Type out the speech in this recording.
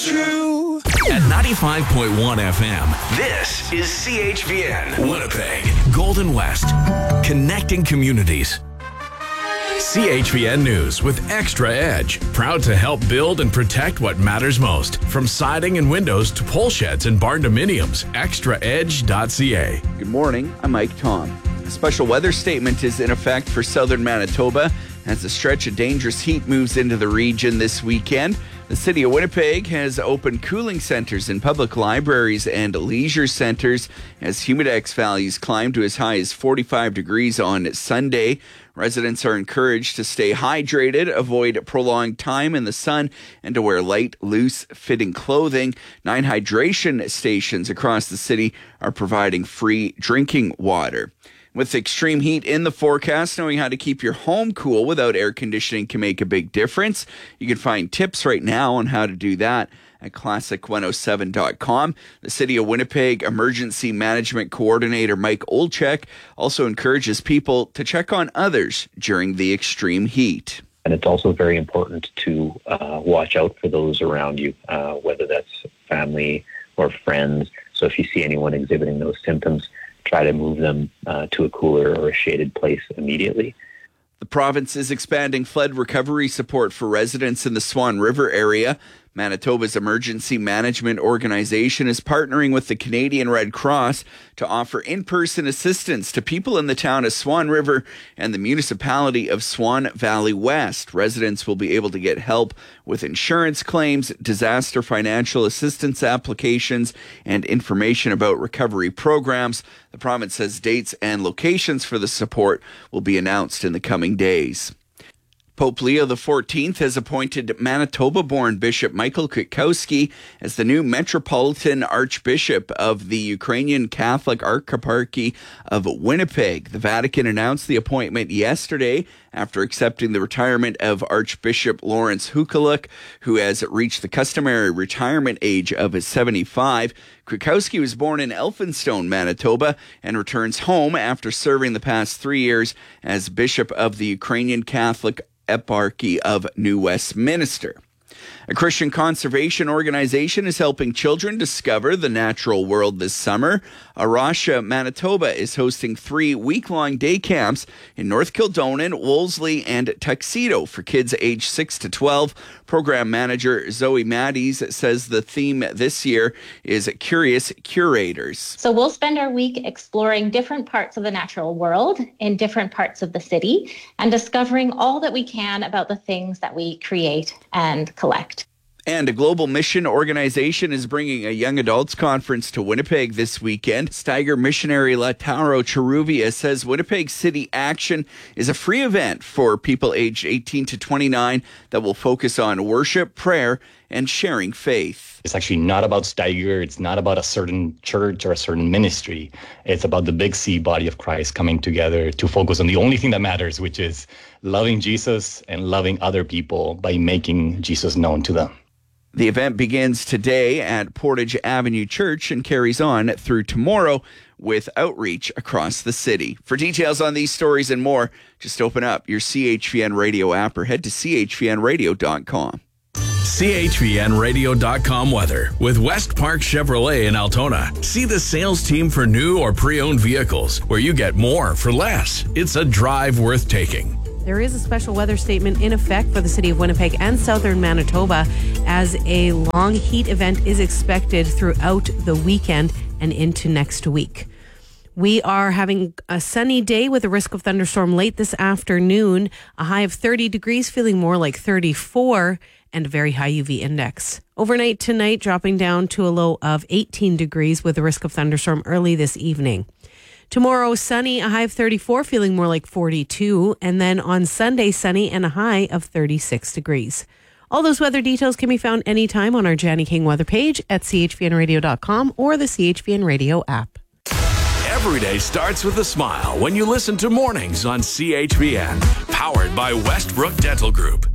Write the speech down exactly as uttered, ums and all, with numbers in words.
True. At ninety-five point one F M, this is C H V N, Winnipeg, Golden West, connecting communities. C H V N News with Extra Edge, proud to help build and protect what matters most. From siding and windows to pole sheds and barn dominiums, extra edge dot c a. Good morning, I'm Mike Tom. A special weather statement is in effect for southern Manitoba as a stretch of dangerous heat moves into the region this weekend. The City of Winnipeg has opened cooling centers in public libraries and leisure centers as humidex values climb to as high as forty-five degrees on Sunday. Residents are encouraged to stay hydrated, avoid prolonged time in the sun, and to wear light, loose-fitting clothing. Nine hydration stations across the city are providing free drinking water. With extreme heat in the forecast, knowing how to keep your home cool without air conditioning can make a big difference. You can find tips right now on how to do that at classic one oh seven dot com. The City of Winnipeg Emergency Management Coordinator Mike Olchek also encourages people to check on others during the extreme heat. And it's also very important to uh, watch out for those around you, uh, whether that's family or friends. So if you see anyone exhibiting those symptoms, try to move them uh, to a cooler or a shaded place immediately. The province is expanding flood recovery support for residents in the Swan River area. Manitoba's emergency management organization is partnering with the Canadian Red Cross to offer in-person assistance to people in the town of Swan River and the municipality of Swan Valley West. Residents will be able to get help with insurance claims, disaster financial assistance applications, and information about recovery programs. The province says dates and locations for the support will be announced in the coming days. Pope Leo the fourteenth has appointed Manitoba-born Bishop Michael Kwiatkowski as the new Metropolitan Archbishop of the Ukrainian Catholic Archdiocese of Winnipeg. The Vatican announced the appointment yesterday after accepting the retirement of Archbishop Lawrence Hukaluk, who has reached the customary retirement age of seventy-five. Kwiatkowski was born in Elphinstone, Manitoba, and returns home after serving the past three years as Bishop of the Ukrainian Catholic Eparchy of New Westminster. A Christian conservation organization is helping children discover the natural world this summer. Arasha, Manitoba is hosting three week-long day camps in North Kildonan, Wolseley, and Tuxedo for kids aged six to twelve. Program manager Zoe Maddies says the theme this year is Curious Curators. So we'll spend our week exploring different parts of the natural world in different parts of the city and discovering all that we can about the things that we create and collect. And a global mission organization is bringing a young adults conference to Winnipeg this weekend. Steiger missionary Lautaro Cheruvia says Winnipeg City Action is a free event for people aged eighteen to twenty-nine that will focus on worship, prayer, and sharing faith. It's actually not about Steiger. It's not about a certain church or a certain ministry. It's about the big C body of Christ coming together to focus on the only thing that matters, which is loving Jesus and loving other people by making Jesus known to them. The event begins today at Portage Avenue Church and carries on through tomorrow with outreach across the city. For details on these stories and more, just open up your C H V N Radio app or head to c h v n radio dot com. C H V N radio dot com weather with West Park Chevrolet in Altona. See the sales team for new or pre-owned vehicles where you get more for less. It's a drive worth taking. There is a special weather statement in effect for the city of Winnipeg and southern Manitoba as a long heat event is expected throughout the weekend and into next week. We are having a sunny day with a risk of thunderstorm late this afternoon, a high of thirty degrees, feeling more like thirty-four, and a very high U V index. Overnight tonight, dropping down to a low of eighteen degrees with a risk of thunderstorm early this evening. Tomorrow, sunny, a high of thirty-four, feeling more like forty-two. And then on Sunday, sunny and a high of thirty-six degrees. All those weather details can be found anytime on our Janny King weather page at c h v n radio dot com or the C H V N Radio app. Every day starts with a smile when you listen to Mornings on C H V N. Powered by Westbrook Dental Group.